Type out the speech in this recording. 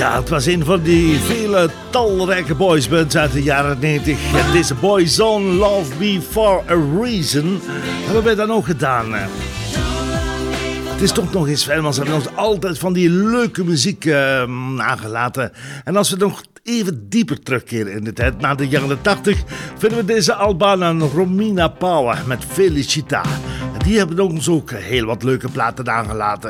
Ja, het was een van die vele talrijke boysbands uit de jaren 90. En deze Boyzone Love Me For A Reason hebben wij dan ook gedaan. Het is toch nog eens fijn, want ze hebben ons altijd van die leuke muziek nagelaten. En als we nog even dieper terugkeren in de tijd, na de jaren 80, vinden we deze Albana Romina Power met Felicita. Die hebben ons ook heel wat leuke platen aangelaten.